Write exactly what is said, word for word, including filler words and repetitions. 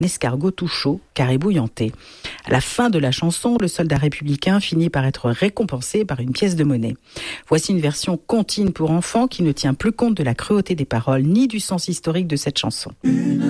escargot tout chaud, car ébouillanté. À la fin de la chanson, le soldat républicain finit par être récompensé par une pièce de monnaie. Voici une version comptine pour enfants qui ne tient plus compte de la cruauté des paroles ni du sens historique de cette chanson. Une